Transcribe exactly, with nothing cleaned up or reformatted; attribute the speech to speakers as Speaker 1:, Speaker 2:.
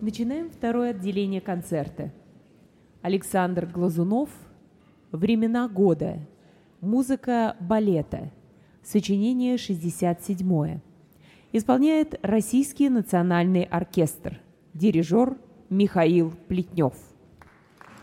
Speaker 1: Начинаем второе отделение концерта. Александр Глазунов «Времена года». Музыка балета. Сочинение шестьдесят седьмое. Исполняет Российский национальный оркестр. Дирижер Михаил Плетнев.